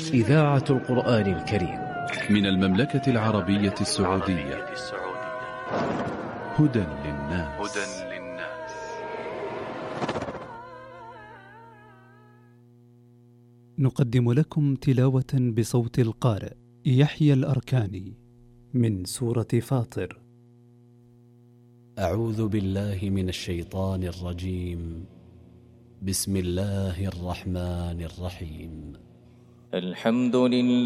إذاعة القرآن الكريم من المملكة العربية السعودية. هدى للناس. نقدم لكم تلاوة بصوت القارئ يحيى الأركاني من سورة فاطر. أعوذ بالله من الشيطان الرجيم. بسم الله الرحمن الرحيم. الحمد لله